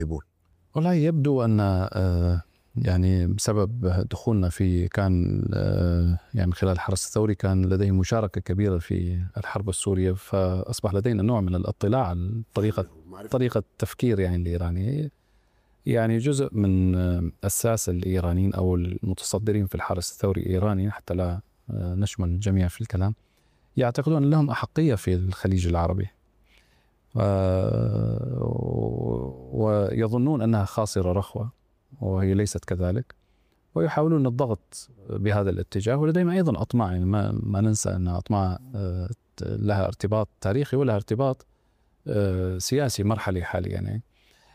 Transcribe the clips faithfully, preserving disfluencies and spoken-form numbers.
والله يبدو أن يعني بسبب دخولنا في كان يعني خلال الحرس الثوري كان لديه مشاركة كبيرة في الحرب السورية، فأصبح لدينا نوع من الاطلاع على طريقة طريقة التفكير يعني الإيراني. يعني جزء من الساسة الإيرانيين أو المتصدرين في الحرس الثوري الإيراني، حتى لا نشمل الجميع في الكلام، يعتقدون أن لهم أحقية في الخليج العربي، ويظنون أنها خاصرة رخوة وهي ليست كذلك، ويحاولون الضغط بهذا الاتجاه. ولديهم أيضا أطماع، يعني ما, ما ننسى أن أطماع لها ارتباط تاريخي ولها ارتباط سياسي مرحلي حاليا يعني.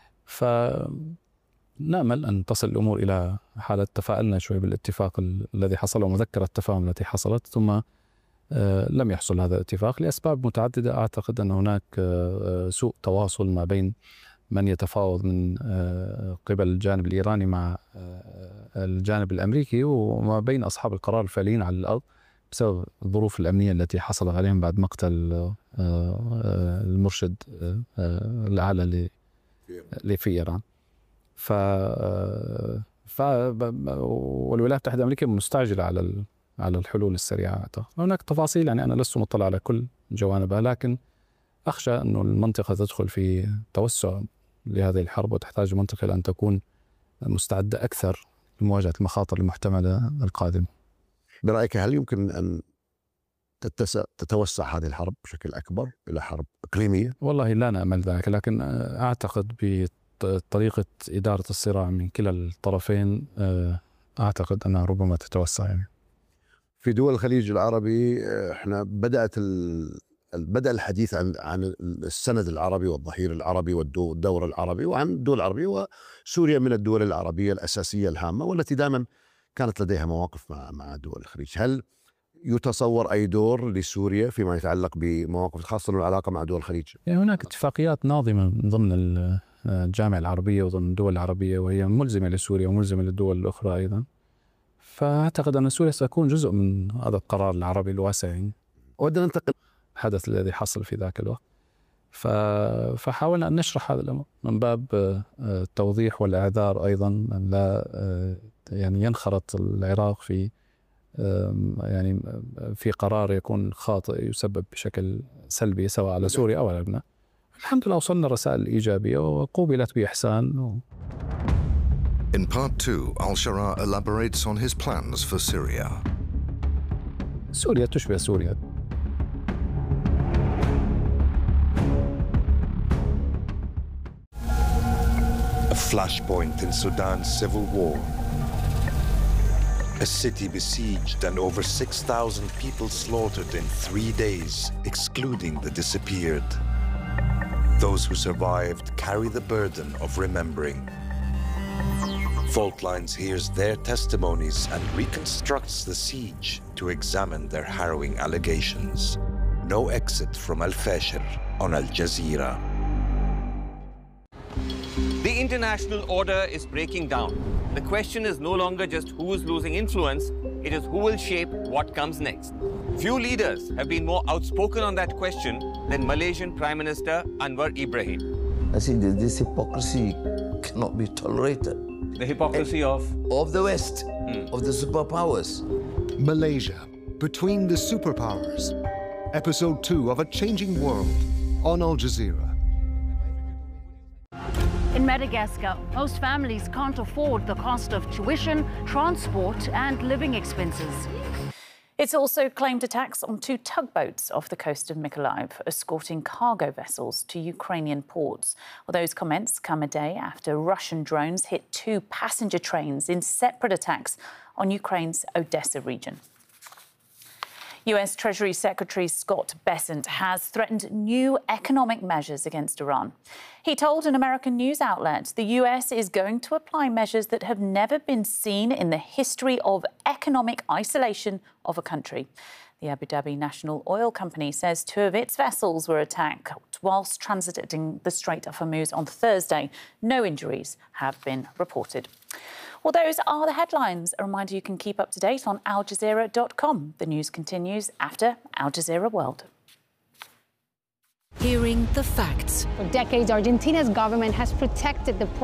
فنأمل أن تصل الأمور إلى حالة تفاءلنا شوي بالاتفاق الذي حصل ومذكرة التفاهم التي حصلت، ثم لم يحصل هذا الاتفاق لأسباب متعددة. أعتقد أن هناك سوء تواصل ما بين من يتفاوض من قبل الجانب الإيراني مع الجانب الأمريكي وما بين أصحاب القرار الفعليين على الأرض بسبب الظروف الأمنية التي حصلت عليهم بعد مقتل المرشد الأعلى في إيران. ف ف والولايات المتحدة الأمريكية مستعجلة على على الحلول السريعة. هناك تفاصيل يعني أنا لست مطلع على كل جوانبها، لكن أخشى أن المنطقة تدخل في توسع لهذه الحرب، وتحتاج المنطقة إلى أن تكون مستعدة أكثر لمواجهة المخاطر المحتملة القادمة. برأيك هل يمكن أن تتوسع هذه الحرب بشكل أكبر إلى حرب إقليمية؟ والله لا نأمل ذلك، لكن أعتقد بطريقة إدارة الصراع من كلا الطرفين أعتقد أنها ربما تتوسع. يعني في دول الخليج العربي احنا بدأت ال... بدأ الحديث عن عن السند العربي والظهير العربي والدور العربي وعن الدول العربية، وسوريا من الدول العربية الأساسية الهامة والتي دائما كانت لديها مواقف مع مع دول الخليج. هل يتصور أي دور لسوريا فيما يتعلق بمواقف خاصة العلاقة مع دول الخليج؟ يعني هناك اتفاقيات ناظمة ضمن الجامعة العربية وضمن الدول العربية، وهي ملزمة لسوريا وملزمة للدول الأخرى أيضا. فأعتقد أن سوريا ستكون جزء من هذا القرار العربي الواسع. يعني ودنا ننتقل الحدث الذي حصل في ذاك الوقت، فحاولنا أن نشرح هذا الأمر من باب التوضيح والإعذار أيضا، أن لا يعني ينخرط العراق في يعني في قرار يكون خاطئ يسبب بشكل سلبي سواء على سوريا أو على لبنان. الحمد لله وصلنا رسائل إيجابية وقوبلت بإحسان. In part two, Al-Shara elaborates on his plans for Syria. سوريا تشبه سوريا. A flashpoint in Sudan's civil war. A city besieged and over six thousand people slaughtered in three days, excluding the disappeared. Those who survived carry the burden of remembering. Fault Lines hears their testimonies and reconstructs the siege to examine their harrowing allegations. No exit from Al-Fashir on Al Jazeera. The international order is breaking down. The question is no longer just who is losing influence, it is who will shape what comes next. Few leaders have been more outspoken on that question than Malaysian Prime Minister Anwar Ibrahim. I think that this hypocrisy cannot be tolerated. The hypocrisy of? Of the West, hmm. of the superpowers. Malaysia, Between the Superpowers. Episode two of A Changing World on Al Jazeera. In Madagascar, most families can't afford the cost of tuition, transport and living expenses. It's also claimed attacks on two tugboats off the coast of Mykolaiv, escorting cargo vessels to Ukrainian ports. Well, those comments come a day after Russian drones hit two passenger trains in separate attacks on Ukraine's Odessa region. U S Treasury Secretary Scott Bessent has threatened new economic measures against Iran. He told an American news outlet the U S is going to apply measures that have never been seen in the history of economic isolation of a country. The Abu Dhabi National Oil Company says two of its vessels were attacked whilst transiting the Strait of Hormuz on Thursday. No injuries have been reported. Well, those are the headlines. A reminder you can keep up to date on al jazeera dot com. The news continues after Al Jazeera World. Hearing the facts. For decades, Argentina's government has protected the